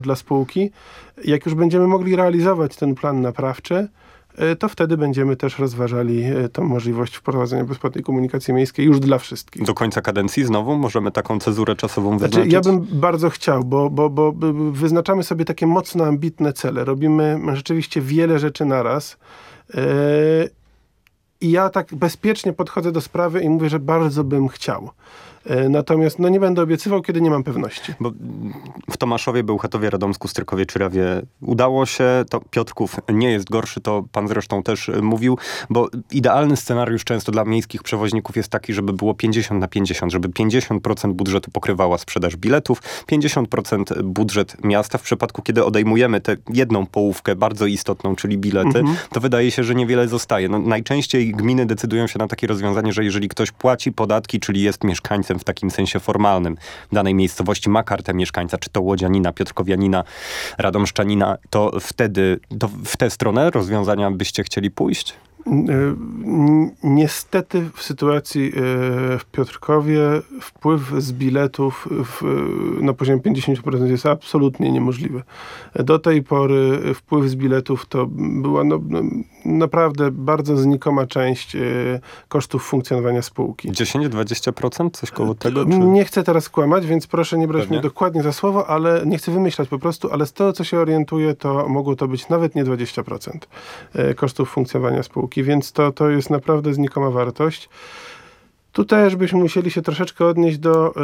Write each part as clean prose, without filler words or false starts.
dla spółki. Jak już będziemy mogli realizować ten plan naprawczy, to wtedy będziemy też rozważali tą możliwość wprowadzenia bezpłatnej komunikacji miejskiej już dla wszystkich. Do końca kadencji znowu możemy taką cezurę czasową wyznaczyć? Ja bym bardzo chciał, bo wyznaczamy sobie takie mocno ambitne cele. Robimy rzeczywiście wiele rzeczy naraz. I ja tak bezpiecznie podchodzę do sprawy i mówię, że bardzo bym chciał. Natomiast nie będę obiecywał, kiedy nie mam pewności. Bo w Tomaszowie, Bełchatowie, Radomsku, Strykowie, Czyrawie udało się. To Piotrków nie jest gorszy, to pan zresztą też mówił, bo idealny scenariusz często dla miejskich przewoźników jest taki, żeby było 50/50, żeby 50% budżetu pokrywała sprzedaż biletów, 50% budżet miasta. W przypadku, kiedy odejmujemy tę jedną połówkę bardzo istotną, czyli bilety, to wydaje się, że niewiele zostaje. Najczęściej gminy decydują się na takie rozwiązanie, że jeżeli ktoś płaci podatki, czyli jest mieszkańcem w takim sensie formalnym danej miejscowości, ma kartę mieszkańca, czy to łodzianina, piotrkowianina, radomszczanina, to wtedy w tę stronę rozwiązania byście chcieli pójść? Niestety w sytuacji w Piotrkowie wpływ z biletów na poziomie 50% jest absolutnie niemożliwy. Do tej pory wpływ z biletów to była naprawdę bardzo znikoma część kosztów funkcjonowania spółki. 10-20%? Coś koło tego? Czy? Nie chcę teraz kłamać, więc proszę nie brać mnie dokładnie za słowo, ale nie chcę wymyślać po prostu, ale z tego, co się orientuję, to mogło to być nawet nie 20% kosztów funkcjonowania spółki. Więc to jest naprawdę znikoma wartość. Tu też byśmy musieli się troszeczkę odnieść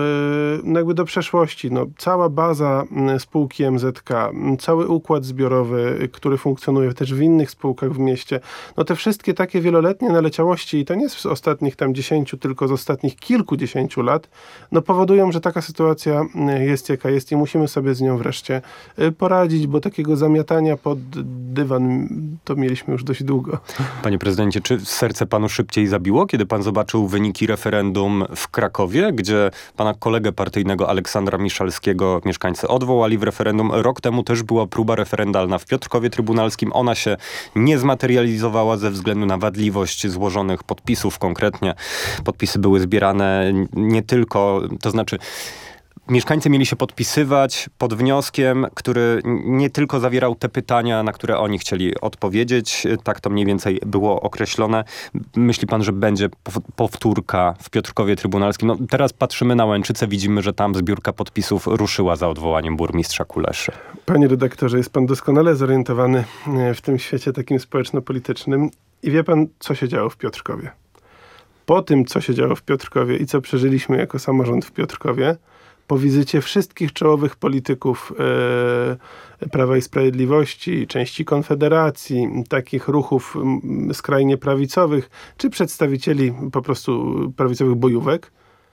do przeszłości. Cała baza spółki MZK, cały układ zbiorowy, który funkcjonuje też w innych spółkach w mieście, te wszystkie takie wieloletnie naleciałości, i to nie z ostatnich 10, tylko z ostatnich kilkudziesięciu lat, powodują, że taka sytuacja jest jaka jest i musimy sobie z nią wreszcie poradzić, bo takiego zamiatania pod dywan to mieliśmy już dość długo. Panie prezydencie, czy serce panu szybciej zabiło, kiedy pan zobaczył wyniki referendum w Krakowie, gdzie pana kolegę partyjnego Aleksandra Miszalskiego mieszkańcy odwołali w referendum? Rok temu też była próba referendalna w Piotrkowie Trybunalskim. Ona się nie zmaterializowała ze względu na wadliwość złożonych podpisów. Konkretnie podpisy były zbierane nie tylko, to znaczy mieszkańcy mieli się podpisywać pod wnioskiem, który nie tylko zawierał te pytania, na które oni chcieli odpowiedzieć. Tak to mniej więcej było określone. Myśli pan, że będzie powtórka w Piotrkowie Trybunalskim? Teraz patrzymy na Łęczycę, widzimy, że tam zbiórka podpisów ruszyła za odwołaniem burmistrza Kuleszy. Panie redaktorze, jest pan doskonale zorientowany w tym świecie takim społeczno-politycznym i wie pan, co się działo w Piotrkowie. Po tym, co się działo w Piotrkowie i co przeżyliśmy jako samorząd w Piotrkowie, po wizycie wszystkich czołowych polityków Prawa i Sprawiedliwości, części Konfederacji, takich ruchów skrajnie prawicowych, czy przedstawicieli po prostu prawicowych bojówek,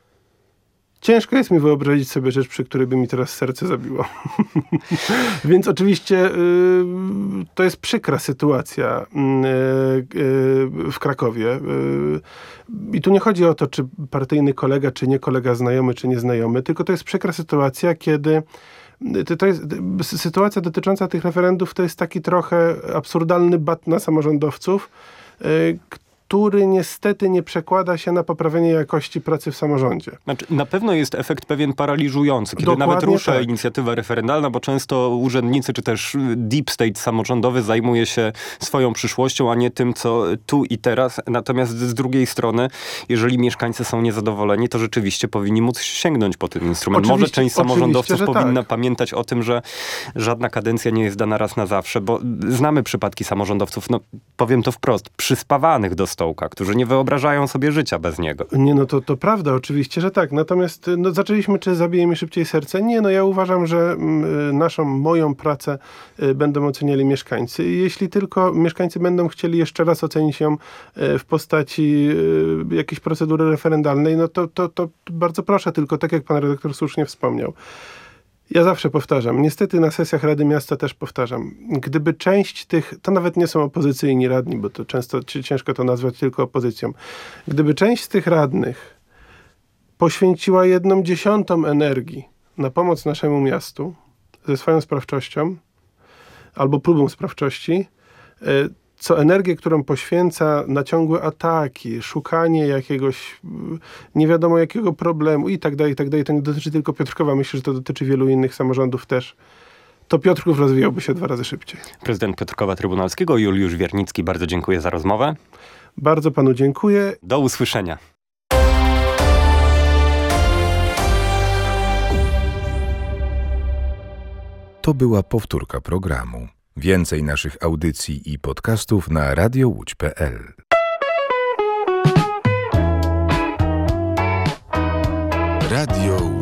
ciężko jest mi wyobrazić sobie rzecz, przy której by mi teraz serce zabiło. Więc oczywiście to jest przykra sytuacja w Krakowie. I tu nie chodzi o to, czy partyjny kolega, czy nie kolega, znajomy, czy nieznajomy, tylko to jest przykra sytuacja, kiedy to jest sytuacja dotycząca tych referendów, to jest taki trochę absurdalny bat na samorządowców, który niestety nie przekłada się na poprawienie jakości pracy w samorządzie. Znaczy, na pewno jest efekt pewien paraliżujący, kiedy Dokładnie nawet rusza tak. inicjatywa referendalna, bo często urzędnicy, czy też deep state samorządowy zajmuje się swoją przyszłością, a nie tym, co tu i teraz. Natomiast z drugiej strony, jeżeli mieszkańcy są niezadowoleni, to rzeczywiście powinni móc sięgnąć po ten instrument. Może część samorządowców powinna pamiętać o tym, że żadna kadencja nie jest dana raz na zawsze, bo znamy przypadki samorządowców, powiem to wprost, przyspawanych do stołka, którzy nie wyobrażają sobie życia bez niego. Nie, to prawda, oczywiście, że tak. Natomiast zaczęliśmy, czy zabije mi szybciej serce? Nie, ja uważam, że moją pracę będą oceniali mieszkańcy. I jeśli tylko mieszkańcy będą chcieli jeszcze raz ocenić ją w postaci jakiejś procedury referendalnej, to bardzo proszę, tylko tak jak pan redaktor słusznie wspomniał. Ja zawsze powtarzam, niestety na sesjach Rady Miasta też powtarzam, gdyby część tych, to nawet nie są opozycyjni radni, bo to często ciężko to nazwać tylko opozycją, gdyby część z tych radnych poświęciła 1/10 energii na pomoc naszemu miastu ze swoją sprawczością albo próbą sprawczości, co energię, którą poświęca na ciągłe ataki, szukanie jakiegoś nie wiadomo jakiego problemu i tak dalej, to nie dotyczy tylko Piotrkowa, myślę, że to dotyczy wielu innych samorządów też, to Piotrków rozwijałby się 2 razy szybciej. Prezydent Piotrkowa Trybunalskiego Juliusz Wiernicki, bardzo dziękuję za rozmowę. Bardzo panu dziękuję. Do usłyszenia. To była powtórka programu. Więcej naszych audycji i podcastów na radiołódź.pl. Radio